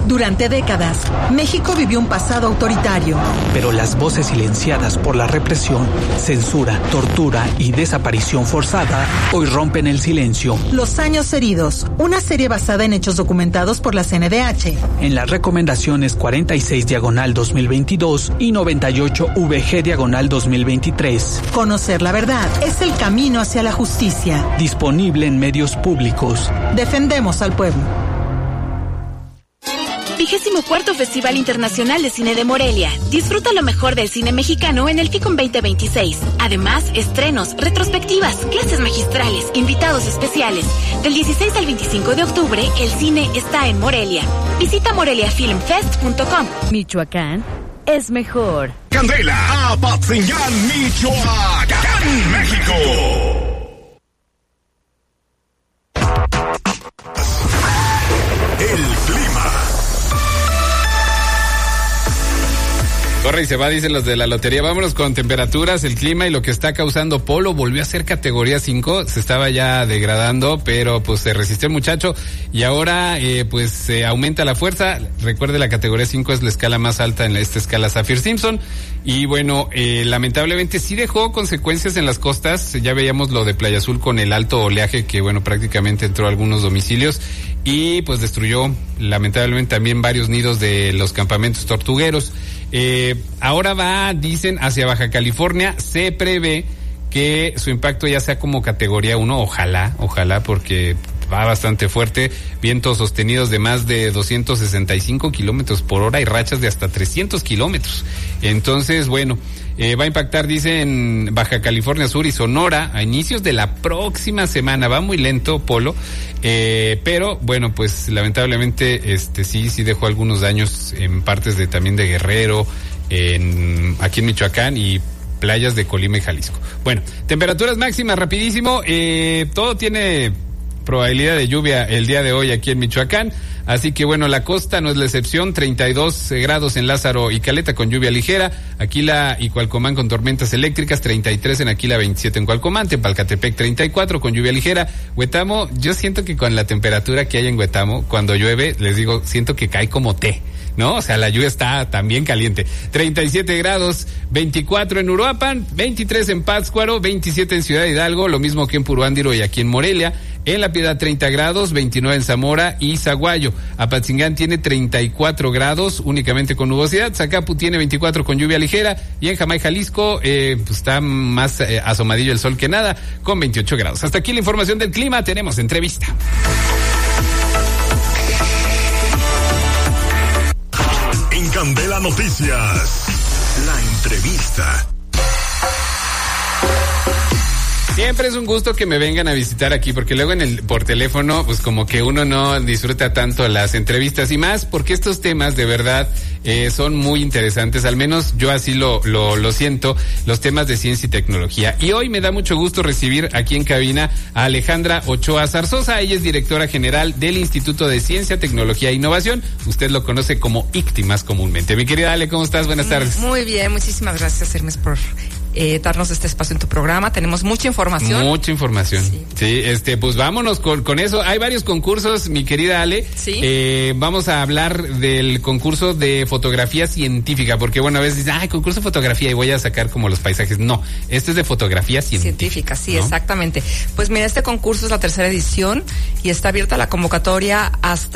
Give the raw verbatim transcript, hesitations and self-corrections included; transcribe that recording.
Durante décadas, México vivió un pasado autoritario. Pero las voces silenciadas por la represión, censura, tortura y desaparición forzada hoy rompen el silencio. Los años heridos, una serie basada en hechos documentados por la C N D H. En las recomendaciones cuarenta y seis diagonal dos mil veintidós y noventa y ocho V G diagonal dos mil veintitrés. Conocer la verdad es el camino hacia la justicia. Disponible en medios públicos. Defendemos al pueblo. Vigésimo cuarto Festival Internacional de Cine de Morelia. Disfruta lo mejor del cine mexicano en el FICOM veinte veintiséis. Además, estrenos, retrospectivas, clases magistrales, invitados especiales. Del dieciséis al veinticinco de octubre, el cine está en Morelia. Visita morelia film fest punto com. Michoacán es mejor. Candela, Apatzingán, Michoacán, México. El clima. Corre y se va, dicen los de la lotería. Vámonos con temperaturas, el clima y lo que está causando Polo. Volvió a ser categoría cinco, se estaba ya degradando, pero pues se resistió el muchacho y ahora eh, pues se aumenta la fuerza. Recuerde, la categoría cinco es la escala más alta en esta escala Saffir-Simpson. Y bueno, eh, lamentablemente sí dejó consecuencias en las costas. Ya veíamos lo de Playa Azul con el alto oleaje que, bueno, prácticamente entró a algunos domicilios y pues destruyó lamentablemente también varios nidos de los campamentos tortugueros. Eh, ahora va, dicen, hacia Baja California. Se prevé que su impacto ya sea como categoría uno, ojalá, ojalá, porque va bastante fuerte, vientos sostenidos de más de doscientos sesenta y cinco kilómetros por hora y rachas de hasta trescientos kilómetros. Entonces, bueno, eh, va a impactar, dicen, Baja California Sur y Sonora a inicios de la próxima semana. Va muy lento, Polo, eh, pero bueno, pues lamentablemente, este, sí, sí dejó algunos daños en partes de también de Guerrero, en, aquí en Michoacán y playas de Colima y Jalisco. Bueno, temperaturas máximas, rapidísimo, eh, todo tiene probabilidad de lluvia el día de hoy aquí en Michoacán, así que bueno, la costa no es la excepción. Treinta y dos grados en Lázaro y Caleta con lluvia ligera, Aquila y Cualcomán con tormentas eléctricas, treinta y tres en Aquila, veintisiete en Cualcomán, Tepalcatepec treinta y cuatro con lluvia ligera. Huetamo, yo siento que con la temperatura que hay en Huetamo, cuando llueve, les digo, siento que cae como té, ¿no? O sea, la lluvia está también caliente. treinta y siete grados, veinticuatro en Uruapan, veintitrés en Pátzcuaro, veintisiete en Ciudad Hidalgo, lo mismo que en Puruándiro y aquí en Morelia. En La Piedad treinta grados, veintinueve en Zamora y Zaguayo. Apatzingán tiene treinta y cuatro grados, únicamente con nubosidad. Zacapu tiene veinticuatro con lluvia ligera. Y en Jamay, Jalisco, eh, pues está más eh, asomadillo el sol que nada, con veintiocho grados. Hasta aquí la información del clima. Tenemos entrevista. En Candela Noticias, la entrevista. Siempre es un gusto que me vengan a visitar aquí, porque luego en el por teléfono, pues como que uno no disfruta tanto las entrevistas y más, porque estos temas de verdad eh, son muy interesantes, al menos yo así lo, lo, lo siento, los temas de ciencia y tecnología. Y hoy me da mucho gusto recibir aquí en cabina a Alejandra Ochoa Zarzosa. Ella es directora general del Instituto de Ciencia, Tecnología e Innovación. Usted lo conoce como I C T I más comúnmente. Mi querida Ale, ¿cómo estás? Buenas tardes. Muy bien, muchísimas gracias, Hermes, por Eh, darnos este espacio en tu programa. Tenemos mucha información. Mucha información. Sí, sí este, pues vámonos con, con eso. Hay varios concursos, mi querida Ale. Sí. Eh, vamos a hablar del concurso de fotografía científica, porque bueno, a veces dicen, ay, concurso de fotografía y voy a sacar como los paisajes. No, este es de fotografía científica. Científica, sí, ¿no? Exactamente. Pues mira, este concurso es la tercera edición y está abierta la convocatoria hasta